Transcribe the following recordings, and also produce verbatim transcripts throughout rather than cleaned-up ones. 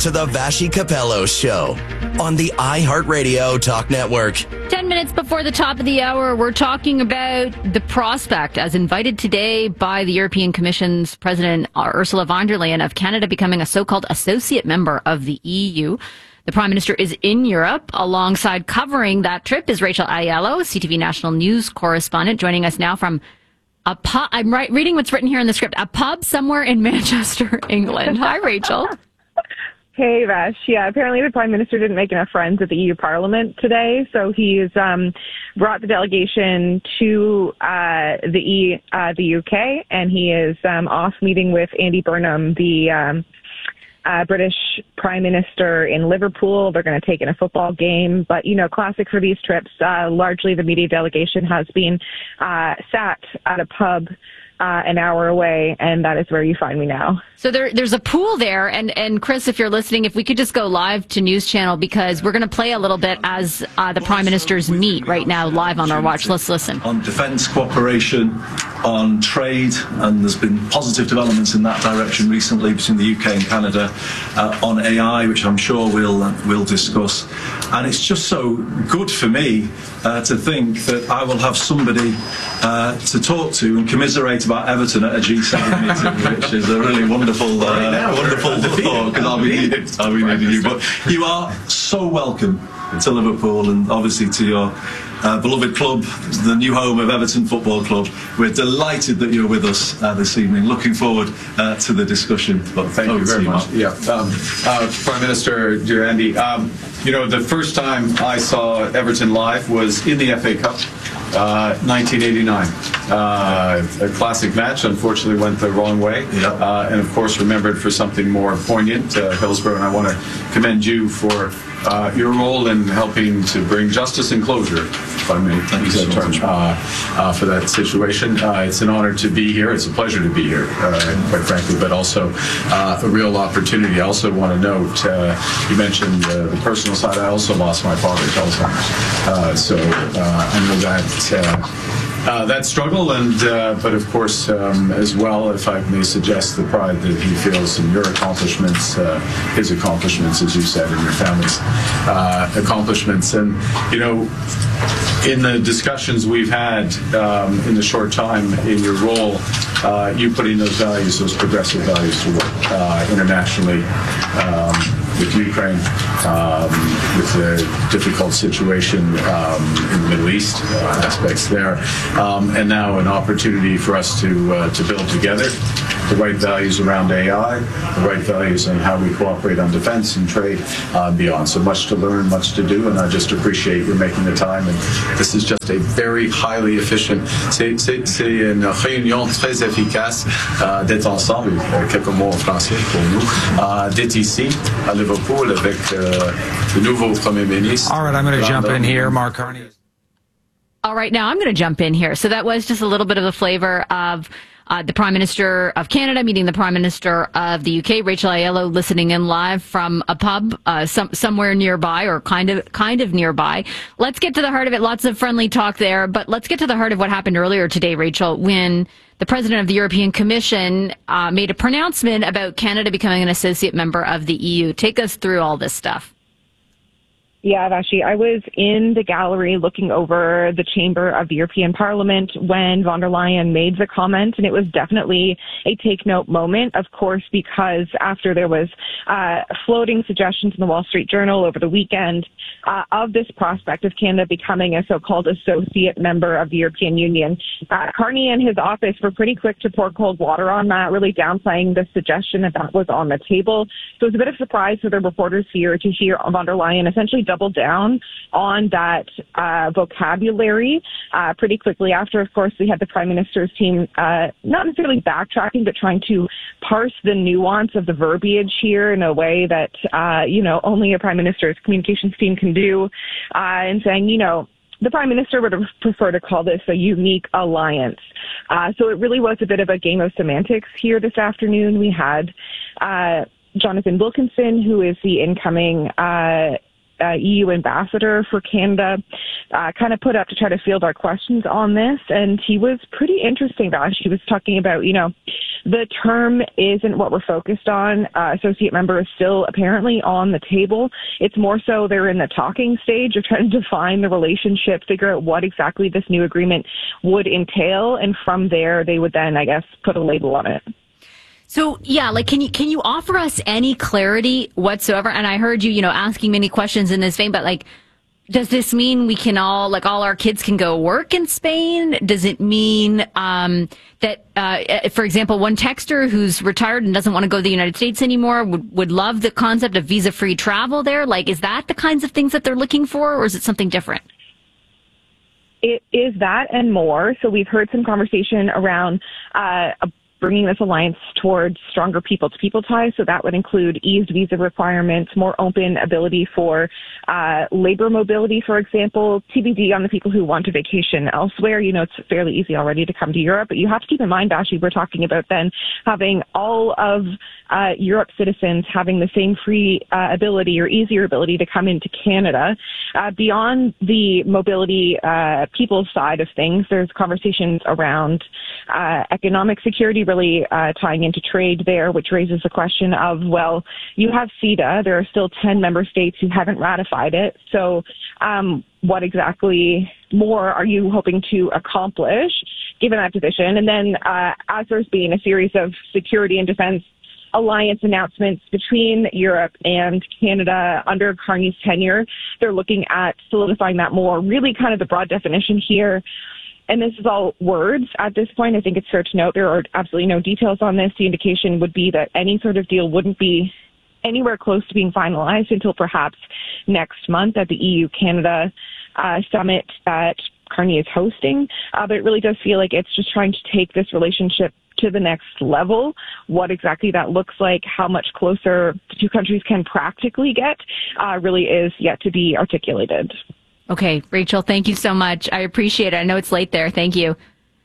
to the Vassy Capello Show on the iHeartRadio Talk Network. Ten minutes before the top of the hour, we're talking about the prospect, as invited today by the European Commission's President Ursula von der Leyen, of Canada becoming a so-called associate member of the E U. The Prime Minister is in Europe. Alongside covering that trip is Rachel Aiello, C T V National News correspondent, joining us now from a pub. I'm right, reading what's written here in the script. A pub somewhere in Manchester, England. Hi, Rachel. Hey, Vash. Yeah, apparently the Prime Minister didn't make enough friends at the E U Parliament today, so he's um, brought the delegation to uh, the e, uh, the U K, and he is um, off meeting with Andy Burnham, the um, uh, British Prime Minister, in Liverpool. They're going to take in a football game, but, you know, classic for these trips, uh, largely the media delegation has been uh, sat at a pub Uh, an hour away, and that is where you find me now. So there, there's a pool there, and, and Chris, if you're listening, if we could just go live to News Channel, because we're going to play a little bit as uh, the Prime Ministers meet right now live on our watch. Let's listen. On defence cooperation, on trade, and there's been positive developments in that direction recently between the U K and Canada, uh, on A I, which I'm sure we'll, uh, we'll discuss. And it's just so good for me uh, to think that I will have somebody uh, to talk to and commiserate about Everton at a G seven meeting, which is a really wonderful, uh, right wonderful thought, because I'll be needing, I'll be needing you. But you are so welcome to Liverpool, and obviously to your uh, beloved club, the new home of Everton Football Club. We're delighted that you're with us uh, this evening. Looking forward uh, to the discussion. But thank you very you, much. Mark. Yeah, um, uh, Prime Minister, dear Andy. Um, you know, the first time I saw Everton live was in the F A Cup. Uh, nineteen eighty-nine, uh, a classic match. Unfortunately, went the wrong way, yep. uh, and of course, remembered for something more poignant. Uh, Hillsborough, and I want to commend you for uh, your role in helping to bring justice and closure, if I may use that term, uh, uh, for that situation. Uh, it's an honor to be here. It's a pleasure to be here, uh, quite frankly, but also uh, a real opportunity. I also want to note, uh, you mentioned uh, the personal side. I also lost my father to Alzheimer's, uh, so uh, I know that. Uh, uh, that struggle, and uh, but of course, um, as well, if I may suggest, the pride that he feels in your accomplishments, uh, his accomplishments, as you said, and your family's uh, accomplishments. And you know, in the discussions we've had um, in the short time in your role, uh, you putting those values, those progressive values to work uh, internationally. Um, with Ukraine, um, with the difficult situation um, in the Middle East, uh, aspects there, um, and now an opportunity for us to uh, to build together the right values around A I, the right values on how we cooperate on defense and trade uh, and beyond. So much to learn, much to do, and I just appreciate you making the time. And this is just a very highly efficient, c'est, c'est, c'est une réunion très efficace uh, d'être ensemble, quelques mots en français pour nous, uh, d'être ici à Liverpool avec uh, le nouveau Premier ministre. All right, I'm going to jump in here, Mark Carney. All right, now I'm going to jump in here. So that was just a little bit of the flavor of Uh, the Prime Minister of Canada meeting the Prime Minister of the U K, Rachel Aiello, listening in live from a pub uh, some, somewhere nearby, or kind of kind of nearby. Let's get to the heart of it. Lots of friendly talk there, but let's get to the heart of what happened earlier today, Rachel, when the President of the European Commission uh, made a pronouncement about Canada becoming an associate member of the E U. Take us through all this stuff. Yeah, Vashi, I was in the gallery looking over the chamber of the European Parliament when von der Leyen made the comment, and it was definitely a take-note moment, of course, because after there was uh, floating suggestions in the Wall Street Journal over the weekend uh, of this prospect of Canada becoming a so-called associate member of the European Union, uh, Carney and his office were pretty quick to pour cold water on that, really downplaying the suggestion that that was on the table. So it was a bit of a surprise for the reporters here to hear von der Leyen essentially double down on that uh, vocabulary uh, pretty quickly after, of course, we had the Prime Minister's team uh, not necessarily backtracking, but trying to parse the nuance of the verbiage here in a way that, uh, you know, only a Prime Minister's communications team can do, uh, and saying, you know, the Prime Minister would prefer to call this a unique alliance. Uh, so it really was a bit of a game of semantics here this afternoon. We had uh, Jonathan Wilkinson, who is the incoming uh uh, E U ambassador for Canada, uh, kind of put up to try to field our questions on this. And he was pretty interesting, Vash. He was talking about, you know, the term isn't what we're focused on. Uh, associate member is still apparently on the table. It's more so they're in the talking stage of trying to define the relationship, figure out what exactly this new agreement would entail. And from there, they would then, I guess, put a label on it. So, yeah, like, can you can you offer us any clarity whatsoever? And I heard you, you know, asking many questions in this vein, but, like, does this mean we can all, like, all our kids can go work in Spain? Does it mean um, that, uh, for example, one texter who's retired and doesn't want to go to the United States anymore would, would love the concept of visa-free travel there? Like, is that the kinds of things that they're looking for, or is it something different? It is that and more. So we've heard some conversation around uh, a bringing this alliance towards stronger people-to-people ties. So that would include eased visa requirements, more open ability for uh, labor mobility, for example, T B D on the people who want to vacation elsewhere. You know, it's fairly easy already to come to Europe, but you have to keep in mind, Bashi, we're talking about then having all of uh, Europe's citizens having the same free uh, ability or easier ability to come into Canada. Uh, beyond the mobility uh, people side of things, there's conversations around uh, economic security, really uh, tying into trade there, which raises the question of, well, you have CETA. There are still ten member states who haven't ratified it. So um, what exactly more are you hoping to accomplish given that position? And then uh, as there's been a series of security and defense alliance announcements between Europe and Canada under Carney's tenure, they're looking at solidifying that more. Really kind of the broad definition here, and this is all words at this point. I think it's fair to note there are absolutely no details on this. The indication would be that any sort of deal wouldn't be anywhere close to being finalized until perhaps next month at the E U-Canada uh, summit that Carney is hosting. Uh, but it really does feel like it's just trying to take this relationship to the next level. What exactly that looks like, how much closer the two countries can practically get, uh, really is yet to be articulated. Okay, Rachel, thank you so much. I appreciate it. I know it's late there. Thank you.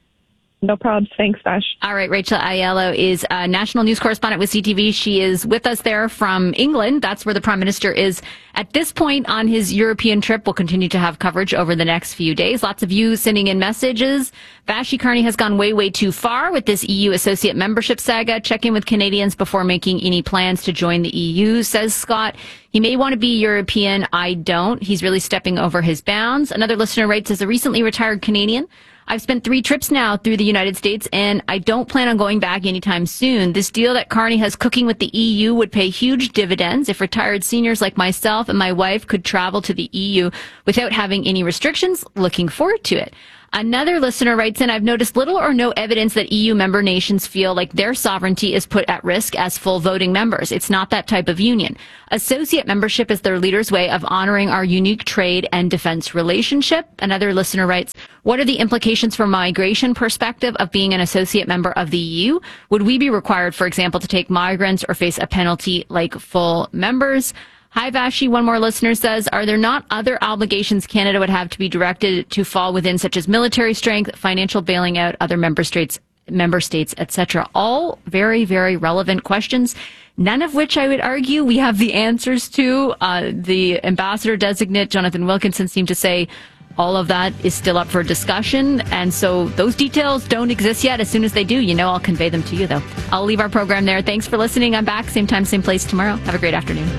No problems. Thanks, Vash. All right, Rachel Aiello is a national news correspondent with C T V. She is with us there from England. That's where the Prime Minister is at this point on his European trip. We'll continue to have coverage over the next few days. Lots of you sending in messages. Vashi Carney has gone way, way too far with this E U associate membership saga. Check in with Canadians before making any plans to join the E U, says Scott. He may want to be European. I don't. He's really stepping over his bounds. Another listener writes, as a recently retired Canadian, I've spent three trips now through the United States, and I don't plan on going back anytime soon. This deal that Carney has cooking with the E U would pay huge dividends if retired seniors like myself and my wife could travel to the E U without having any restrictions. Looking forward to it. Another listener writes in, I've noticed little or no evidence that E U member nations feel like their sovereignty is put at risk as full voting members. It's not that type of union. Associate membership is their leaders' way of honoring our unique trade and defense relationship. Another listener writes, what are the implications from a migration perspective of being an associate member of the E U? Would we be required, for example, to take migrants or face a penalty like full members? Hi, Vashi. One more listener says, are there not other obligations Canada would have to be directed to fall within, such as military strength, financial bailing out, other member states, member states, et cetera? All very, very relevant questions, none of which I would argue we have the answers to. Uh, the ambassador designate, Jonathan Wilkinson, seemed to say all of that is still up for discussion. And so those details don't exist yet. As soon as they do, you know, I'll convey them to you, though. I'll leave our program there. Thanks for listening. I'm back same time, same place tomorrow. Have a great afternoon.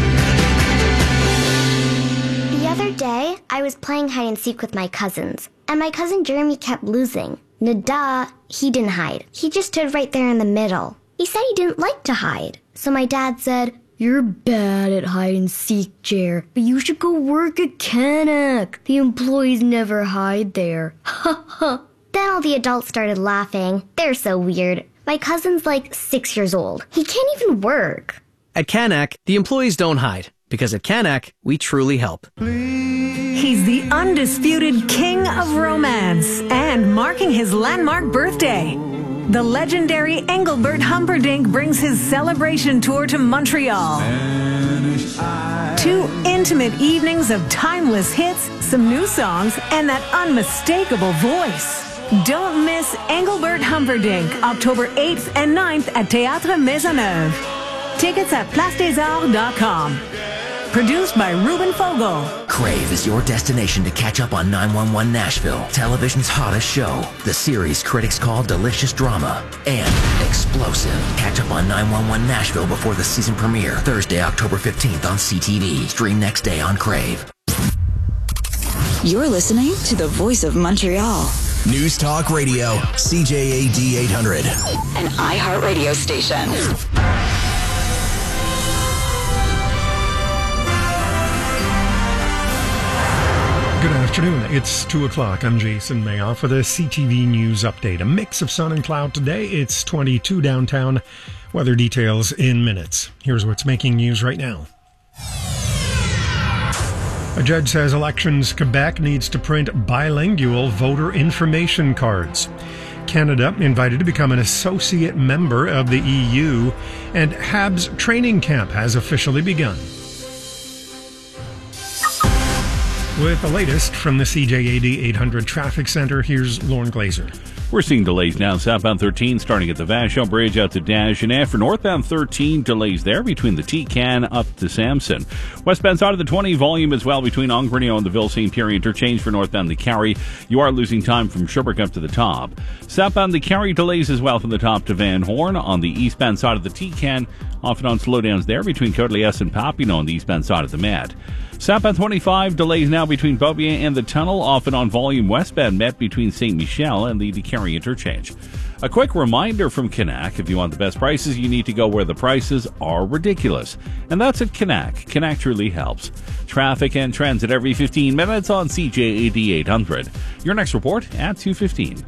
The other day, I was playing hide and seek with my cousins, and my cousin Jeremy kept losing. Nada, he didn't hide. He just stood right there in the middle. He said he didn't like to hide. So my dad said, you're bad at hide and seek, Jer, but you should go work at Canuck. The employees never hide there. Ha ha. Then all the adults started laughing. They're so weird. My cousin's like six years old. He can't even work. At Canuck, the employees don't hide. Because at Canuck, we truly help. He's the undisputed king of romance and marking his landmark birthday. The legendary Engelbert Humperdinck brings his celebration tour to Montreal. Two intimate evenings of timeless hits, some new songs, and that unmistakable voice. Don't miss Engelbert Humperdinck, October eighth and ninth at Théâtre Maisonneuve. Tickets at place des arts dot com. Produced by Ruben Fogle. Crave is your destination to catch up on nine one one Nashville, television's hottest show. The series critics call delicious drama and explosive. Catch up on nine one one Nashville before the season premiere, Thursday, October fifteenth on C T V. Stream next day on Crave. You're listening to the voice of Montreal. News Talk Radio, C J A D eight hundred. An iHeartRadio station. Good afternoon. It's two o'clock. I'm Jason Mayoff for the C T V News Update. A mix of sun and cloud today. It's twenty-two downtown. Weather details in minutes. Here's what's making news right now. A judge says Elections Quebec needs to print bilingual voter information cards. Canada invited to become an associate member of the E U, and Habs training camp has officially begun. With the latest from the C J A D eight hundred Traffic Center, here's Lauren Glazer. We're seeing delays now. Southbound thirteen starting at the Vachon Bridge out to Dagenais. For northbound thirteen, delays there between the T-Can up to Sampson. Westbound side of the twenty, volume as well between Ongrenio and the Ville-Saint Pierre interchange. For northbound the Carrie, you are losing time from Sherbrooke up to the top. Southbound the Carrie, delays as well from the top to Van Horn. On the eastbound side of the T-Can, off and on slowdowns there between Côte-Liesse and Papineau on the eastbound side of the Met. Southbound twenty-five, delays now between Beaubien and the tunnel, off and on volume westbound Met between Saint Michel and the DeCarry interchange. A quick reminder from Canac, if you want the best prices, you need to go where the prices are ridiculous. And that's at Canac. Canac truly helps. Traffic and transit every fifteen minutes on C J A D eight hundred. Your next report at two fifteen.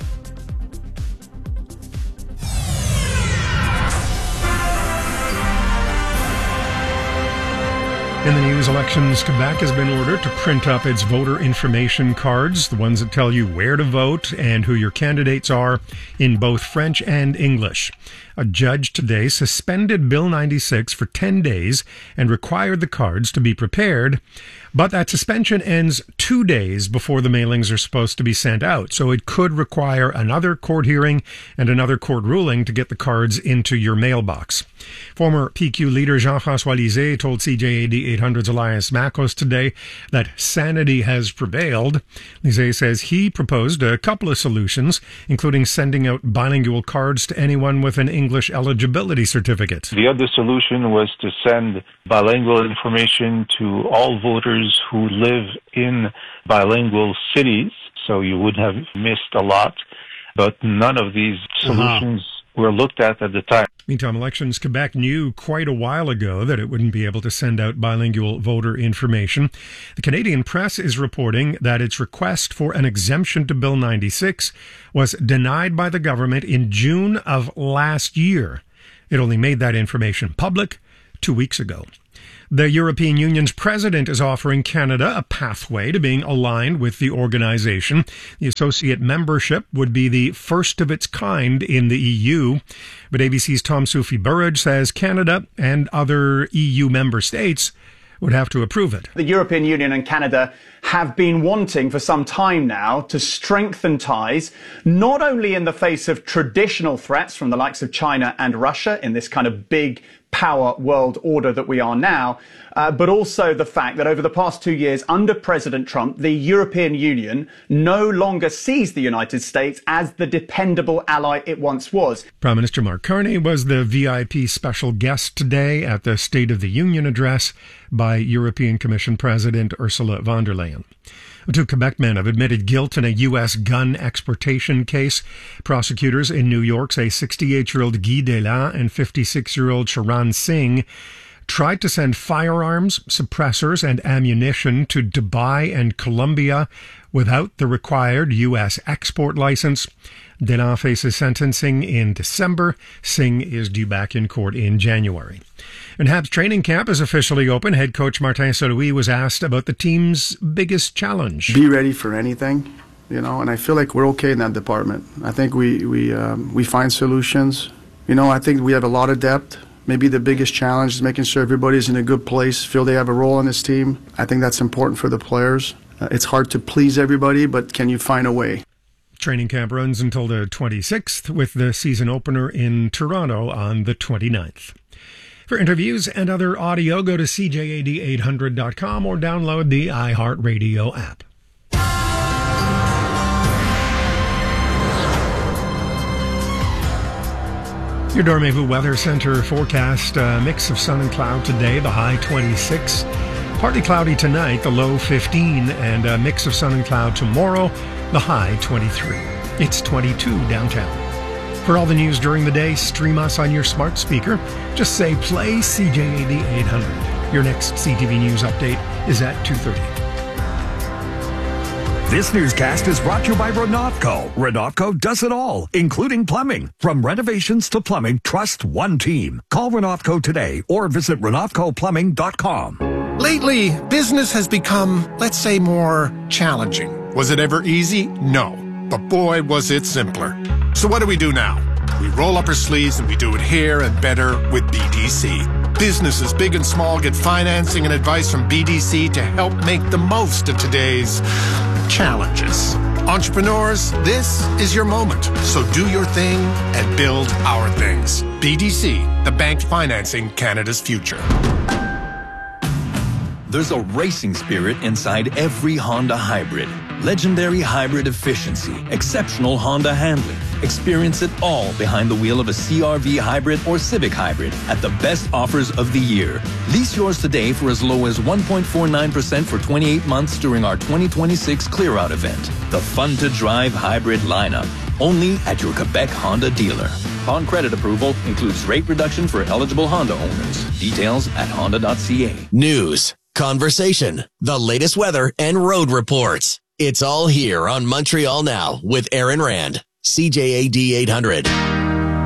In the news, Elections Quebec has been ordered to print up its voter information cards, the ones that tell you where to vote and who your candidates are, in both French and English. A judge today suspended Bill ninety-six for ten days and required the cards to be prepared, but that suspension ends two days before the mailings are supposed to be sent out, so it could require another court hearing and another court ruling to get the cards into your mailbox. Former P Q leader Jean-François Lisée told C J A D eight hundred's Elias Makos today that sanity has prevailed. Lisée says he proposed a couple of solutions, including sending out bilingual cards to anyone with an English eligibility certificate. The other solution was to send bilingual information to all voters who live in bilingual cities, so you would have missed a lot, but none of these solutions uh-huh. were looked at at the time. Meantime, Elections Quebec knew quite a while ago that it wouldn't be able to send out bilingual voter information. The Canadian Press is reporting that its request for an exemption to Bill ninety-six was denied by the government in June of last year. It only made that information public two weeks ago. The European Union's president is offering Canada a pathway to being aligned with the organization. The associate membership would be the first of its kind in the E U. But A B C's Tom Soufi Burrage says Canada and other E U member states would have to approve it. The European Union and Canada have been wanting for some time now to strengthen ties, not only in the face of traditional threats from the likes of China and Russia in this kind of big power world order that we are now, uh, but also the fact that over the past two years under President Trump, the European Union no longer sees the United States as the dependable ally it once was. Prime Minister Mark Carney was the V I P special guest today at the State of the Union address by European Commission President Ursula von der Leyen. Two Quebec men have admitted guilt in a U S gun exportation case. Prosecutors in New York say sixty-eight-year-old Guy Delan and fifty-six-year-old Charan Singh tried to send firearms, suppressors, and ammunition to Dubai and Colombia without the required U S export license. Delan faces sentencing in December. Singh is due back in court in January. And Habs training camp is officially open. Head coach Martin Saint-Louis was asked about the team's biggest challenge. Be ready for anything, you know, and I feel like we're okay in that department. I think we we um, we find solutions. You know, I think we have a lot of depth. Maybe the biggest challenge is making sure everybody's in a good place, feel they have a role in this team. I think that's important for the players. Uh, it's hard to please everybody, but can you find a way? Training camp runs until the twenty-sixth, with the season opener in Toronto on the twenty-ninth. For interviews and other audio, go to C J A D eight hundred dot com or download the iHeartRadio app. Your Dormevu Weather Center forecast, a mix of sun and cloud today, the high twenty-six. Partly cloudy tonight, the low fifteen, and a mix of sun and cloud tomorrow, the high twenty-three. It's twenty-two downtown. For all the news during the day, stream us on your smart speaker. Just say play C J A D eight hundred. Your next C T V News update is at two thirty. This newscast is brought to you by Renovco. Renovco does it all, including plumbing. From renovations to plumbing, trust one team. Call Renovco today or visit renovco plumbing dot com. Lately, business has become, let's say, more challenging. Was it ever easy? No. But boy, was it simpler. So what do we do now? We roll up our sleeves and we do it here and better with B D C. Businesses big and small get financing and advice from B D C to help make the most of today's challenges. Entrepreneurs, this is your moment. So do your thing and build our things. B D C, the bank financing Canada's future. There's a racing spirit inside every Honda hybrid. Legendary hybrid efficiency, exceptional Honda handling. Experience it all behind the wheel of a C R V hybrid or Civic hybrid at the best offers of the year. Lease yours today for as low as one point four nine percent for twenty-eight months during our twenty twenty-six Clear Out event. The fun-to-drive hybrid lineup, only at your Quebec Honda dealer. Upon credit approval, includes rate reduction for eligible Honda owners. Details at honda dot c a. News, conversation, the latest weather, and road reports. It's all here on Montreal Now with Aaron Rand. C J A D eight hundred.